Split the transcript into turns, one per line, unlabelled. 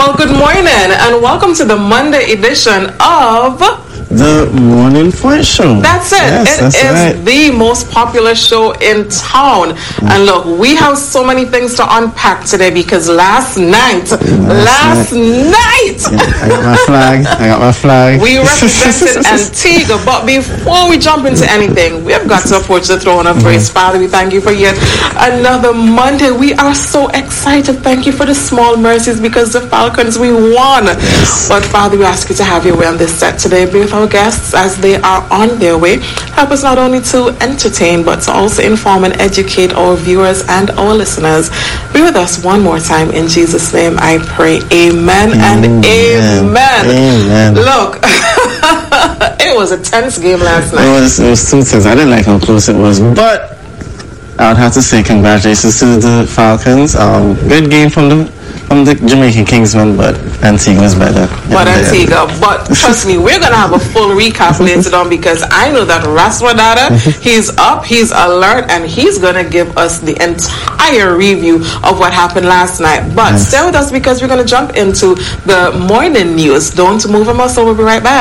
Well, good morning and welcome to the Monday edition of
The Morning Point Show.
That's it.
Yes,
it is
right.
the most popular show in town. And look, we have so many things to unpack today because last night,
I got my flag.
we represented Antigua. But before we jump into anything, we have got to approach the throne of grace. Father, we thank you for yet another Monday. We are so excited. Thank you for the small mercies because the Falcons, we won.
Yes.
But Father, we ask you to have your way on this set today. Be with our guests as they are on their way. Help us not only to entertain, but to also inform and educate our viewers and our listeners. Be with us one more time. In Jesus' name I pray. Amen and amen.
Amen.
Look, it was a tense game last night.
It was 2 tense. I didn't like how close it was, but I would have to say congratulations to the Falcons. Good game from the Jamaican Kingsmen, but Antigua's better.
But Antigua, but trust me, we're gonna have a full recap later on because I know that Raswadada, he's up, he's alert, and he's gonna give us the entire review of what happened last night. But stay with us because we're gonna jump into the morning news. Don't move a muscle. We'll be right back.